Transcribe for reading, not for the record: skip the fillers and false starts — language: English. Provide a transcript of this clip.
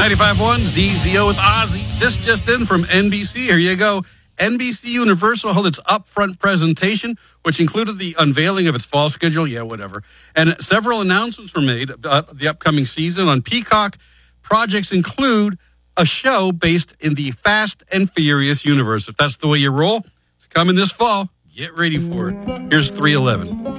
95.1 ZZO with Ozzy. This just in from NBC. Here you go. NBC Universal held its upfront presentation, which included the unveiling of its fall schedule. Yeah, whatever. And several announcements were made about the upcoming season. On Peacock, projects include a show based in the Fast and Furious universe. If that's the way you roll, it's coming this fall. Get ready for it. Here's 311.